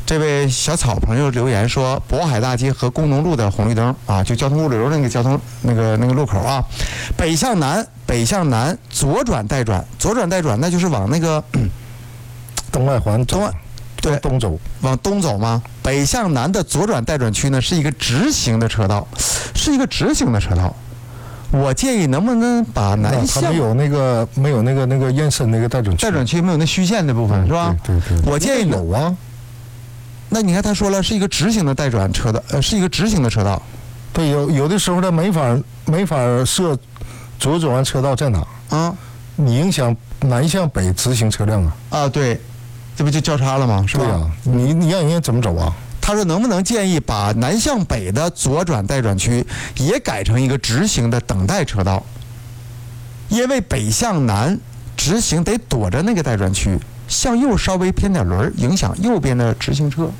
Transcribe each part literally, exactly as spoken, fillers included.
这位小草朋友留言说，渤海大街和工农路的红绿灯啊，就交通物流那个交通那个那个路口啊，北向南，北向南，左转带转，左转带转，那就是往那个、嗯、 东外环东外，对， 东走， 往东走吗？北向南的左转带转区呢，是一个直行的车道，是一个直行的车道。我建议能不能把南向它没有那个没有那个那个延伸那个带转区， 带转区没有那虚线的部分、嗯、是吧？ 对对对。 我建议有啊。 那你看他说了是一个直行的带转车道，呃，是一个直行的车道。 对，有有的时候它没法没法设左转弯车道在哪啊？你影响南向北直行车辆啊。 啊，对，这不就交叉了吗？是吧？ 对啊，你你让人家怎么走啊？ 他说能不能建议把南向北的左转带转区也改成一个直行的等待车道？因为北向南直行得躲着那个带转区。向右稍微偏点轮，影响右边的直行车。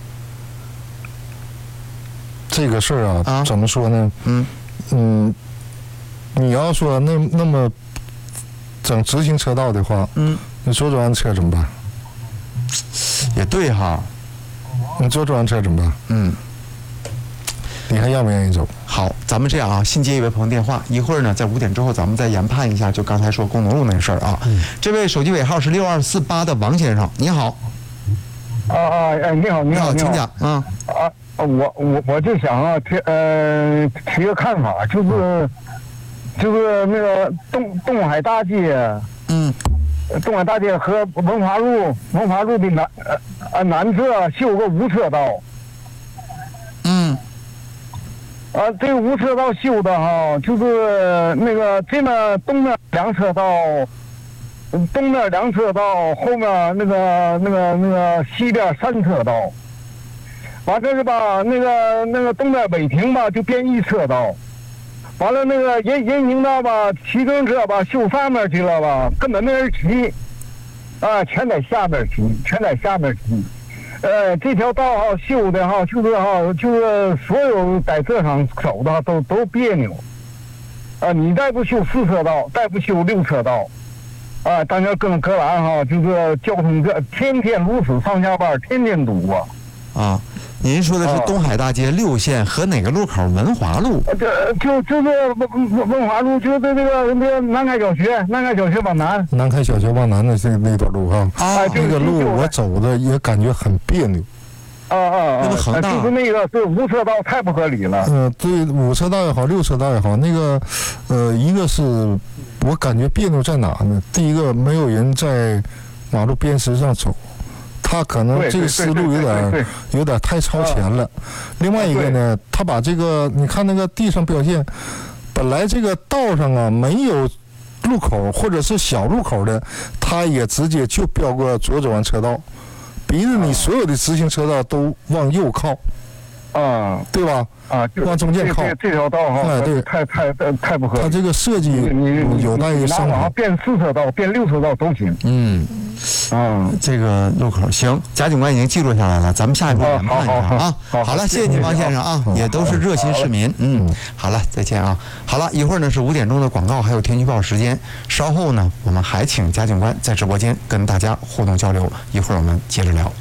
这个事儿啊，啊，怎么说呢？ 嗯嗯，你要说那那么整直行车道的话， 嗯， 你左转弯车怎么办？ 也对哈， 你左转弯车怎么办？ 嗯。 你还愿不愿意走？ 好，咱们这样啊，新接一位朋友电话，一会儿呢，在五点之后，咱们再研判一下，就刚才说工农路那事儿啊。嗯、这位手机尾号是六二四八的王先生，你好。 啊啊哎，你好，你好， 请讲啊。 啊，我我我就想啊，提呃提个看法，就是就是那个东东海大街， 嗯， 东海大街和文华路文华路的南呃南侧修个无车道。 嗯。 啊，这个无车道修的哈，就是那个这面东面两车道，东面两车道，后面那个那个那个西边三车道。完这是吧？那个那个东边北平吧，就变一车道。完了那个人人行道吧，骑自行车吧修上面去了吧，根本没人骑，啊，全在下边骑，全在下边骑。呃，这条道哈修的哈，就是哈，就是所有在这上走的都都别扭。啊，你再不修四车道，再不修六车道，啊，当年跟格兰哈，就是交通这天天如此上下班，天天堵啊。 啊，您说的是东海大街六线和哪个路口？文华路。 这就就是文文华路，就是这个那个南开小学，南开小学往南。 南开小学往南的这那段路哈， 啊， 这个路我走的也感觉很别扭。 啊啊啊！ 那个横道就是那个是无车道，太不合理了。 嗯、呃，对，五车道也好，六车道也好，那个，呃，一个是我感觉别扭在哪呢？第一个，没有人在马路边实上走。他可能这个思路有点有点太超前了。另外一个呢，他把这个你看那个地上标线，本来这个道上啊没有路口或者是小路口的，他也直接就标个左转弯车道，逼着你所有的直行车道都往右靠， 啊， 对吧？ 啊， 往中间靠。 这这条道哈， 哎，对， 太太太不合理。 他这个设计有待于商讨。 变四车道、变六车道都行。 嗯。啊，这个路口行，贾警官已经记录下来了，咱们下一步研判一下啊。好了，谢谢您，王先生啊，也都是热心市民。嗯，好了，再见啊。好了，一会儿呢是五点钟的广告，还有天气预报时间。稍后呢，我们还请贾警官在直播间跟大家互动交流。一会儿我们接着聊。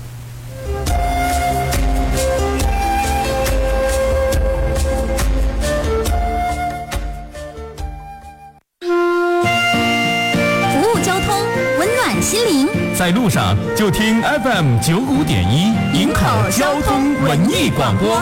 在路上就听 F M 九五点一，营口交通文艺广播。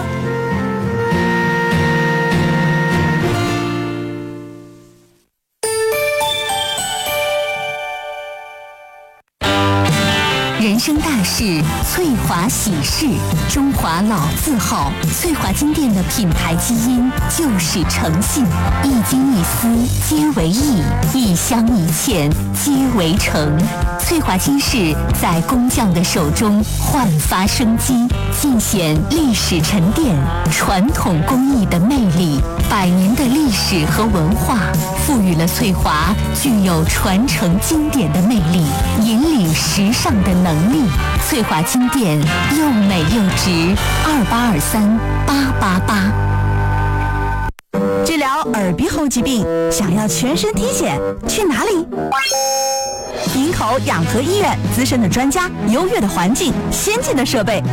人生大事，翠华喜事，中华老字号，翠华金店的品牌基因就是诚信，一金一丝皆为义，一香一茜皆为诚。翠华金饰在工匠的手中焕发生机，尽显历史沉淀、传统工艺的魅力。百年的历史和文化，赋予了翠华具有传承经典的魅力，引领时尚的能力。翠华金店又美又值，二八二三八八八。 治疗耳鼻喉疾病，想要全身体检，去哪里？营口养和医院，资深的专家，优越的环境，先进的设备。